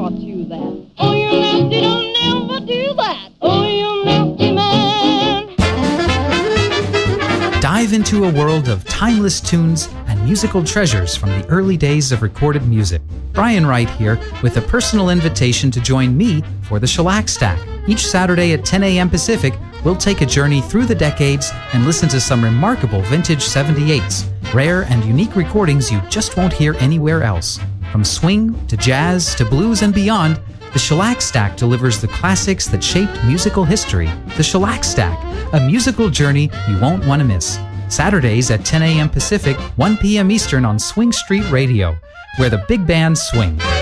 taught you that. Oh, you nasty, don't never do that. Oh, you nasty man. Dive into a world of timeless tunes and musical treasures from the early days of recorded music. Brian Wright here with a personal invitation to join me for the Shellac Stack. Each Saturday at 10 a.m. Pacific, we'll take a journey through the decades and listen to some remarkable vintage 78s, rare and unique recordings you just won't hear anywhere else. From swing to jazz to blues and beyond, the Shellac Stack delivers the classics that shaped musical history. The Shellac Stack, a musical journey you won't want to miss. Saturdays at 10 a.m. Pacific, 1 p.m. Eastern on Swing Street Radio, where the big bands swing.